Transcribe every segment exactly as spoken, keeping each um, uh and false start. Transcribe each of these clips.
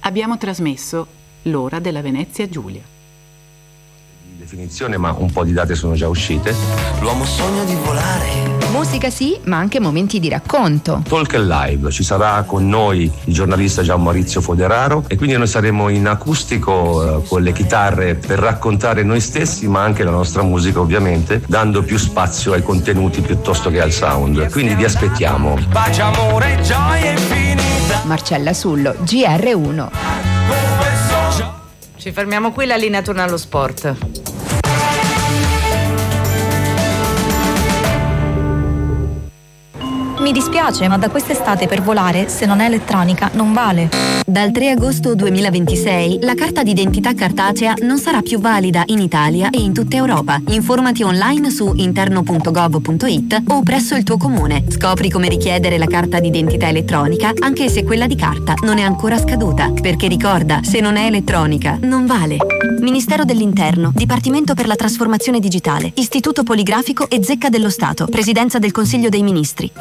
Abbiamo trasmesso L'ora della Venezia Giulia. Definizione, ma un po' di date sono già uscite. L'uomo sogna di volare. Musica sì, ma anche momenti di racconto. Talk Live, ci sarà con noi il giornalista Gian Maurizio Foderaro e quindi noi saremo in acustico eh, con le chitarre per raccontare noi stessi, ma anche la nostra musica ovviamente, dando più spazio ai contenuti piuttosto che al sound. Quindi vi aspettiamo. Pace, amore, gioia infinita. Marcella Sullo, G R uno. Ci fermiamo qui, la linea torna allo sport. Mi dispiace, ma da quest'estate per volare, se non è elettronica, non vale. Dal tre agosto duemilaventisei la carta d'identità cartacea non sarà più valida in Italia e in tutta Europa. Informati online su interno punto gov punto it o presso il tuo comune. Scopri come richiedere la carta d'identità elettronica anche se quella di carta non è ancora scaduta. Perché ricorda, se non è elettronica, non vale. Ministero dell'Interno, Dipartimento per la Trasformazione Digitale, Istituto Poligrafico e Zecca dello Stato, Presidenza del Consiglio dei Ministri.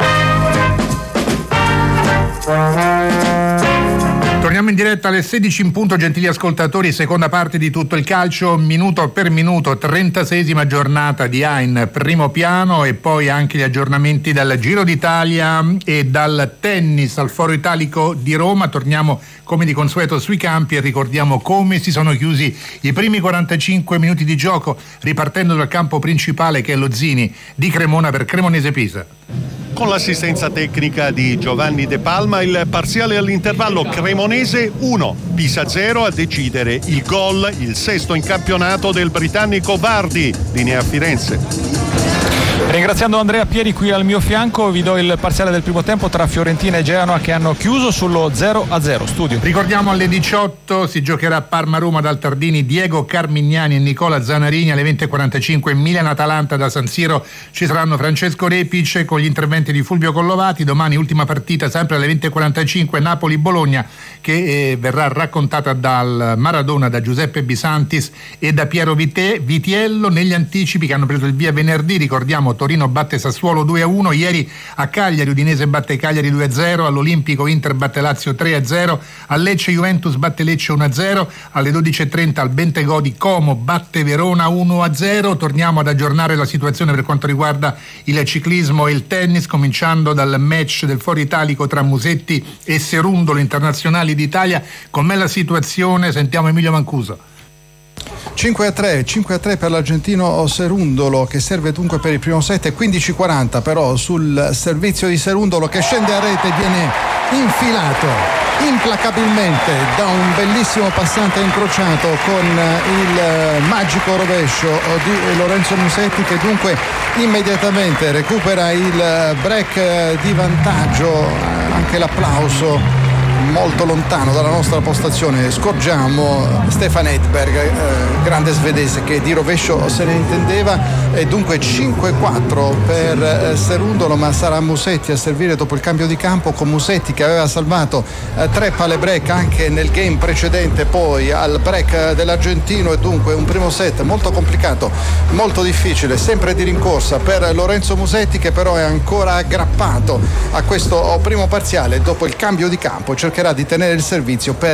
Torniamo in diretta alle sedici in punto, gentili ascoltatori, seconda parte di Tutto il calcio, minuto per minuto, trentaseiesima giornata di A in primo piano e poi anche gli aggiornamenti dal Giro d'Italia e dal tennis al Foro Italico di Roma. Torniamo come di consueto sui campi e ricordiamo come si sono chiusi i primi quarantacinque minuti di gioco, ripartendo dal campo principale che è lo Zini di Cremona per Cremonese Pisa. Con l'assistenza tecnica di Giovanni De Palma, il parziale all'intervallo: Cremonese uno, Pisa zero. A decidere il gol, il sesto in campionato del britannico Vardy. Linea a Firenze. Ringraziando Andrea Pieri qui al mio fianco, vi do il parziale del primo tempo tra Fiorentina e Genoa che hanno chiuso sullo zero a zero. Studio. Ricordiamo alle diciotto si giocherà Parma-Roma dal Tardini, Diego Carmignani e Nicola Zanarini. Alle venti e quarantacinque Milan-Atalanta da San Siro, ci saranno Francesco Repic con gli interventi di Fulvio Collovati. Domani ultima partita sempre alle venti e quarantacinque Napoli-Bologna che eh, verrà raccontata dal Maradona, da Giuseppe Bisantis e da Piero Vite- Vitiello. Negli anticipi che hanno preso il via venerdì ricordiamo Torino batte Sassuolo due a uno, ieri a Cagliari Udinese batte Cagliari due a zero, all'Olimpico Inter batte Lazio tre a zero, a Lecce Juventus batte Lecce uno a zero, alle dodici e trenta al Bentegodi Como batte Verona uno a zero. Torniamo ad aggiornare la situazione per quanto riguarda il ciclismo e il tennis, cominciando dal match del Foro Italico tra Musetti e Serundolo, internazionali d'Italia. Com'è la situazione? Sentiamo Emilio Mancuso. cinque a tre, cinque a tre per l'argentino Serundolo che serve dunque per il primo set e quindici e quaranta però sul servizio di Serundolo che scende a rete e viene infilato implacabilmente da un bellissimo passante incrociato con il magico rovescio di Lorenzo Musetti, che dunque immediatamente recupera il break di vantaggio. Anche l'applauso molto lontano dalla nostra postazione, scorgiamo Stefan Edberg, eh, grande svedese che di rovescio se ne intendeva, e dunque cinque a quattro per eh, Serundolo, ma sarà Musetti a servire dopo il cambio di campo, con Musetti che aveva salvato eh, tre pale break anche nel game precedente, poi al break dell'argentino, e dunque un primo set molto complicato, molto difficile, sempre di rincorsa per Lorenzo Musetti, che però è ancora aggrappato a questo primo parziale. Dopo il cambio di campo cercherà di tenere il servizio per